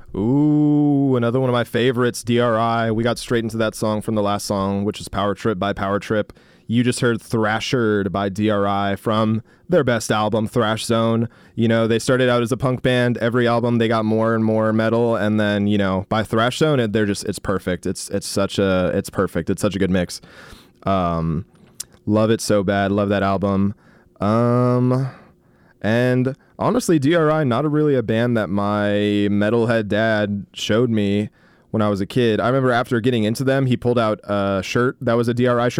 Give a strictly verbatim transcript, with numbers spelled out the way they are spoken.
Ooh, another one of my favorites, D R I. We got straight into that song from the last song, which is Power Trip by Power Trip. You just heard Thrashered by D R I from their best album, Thrash Zone. You know, they started out as a punk band. Every album they got more and more metal, and then, you know, by Thrash Zone, they're just it's perfect. It's it's such a it's perfect. It's such a good mix. Um, love it so bad. Love that album. Um, and honestly, D R I, not a really a band that my metalhead dad showed me when I was a kid. I remember after getting into them, he pulled out a shirt that was a D R I shirt.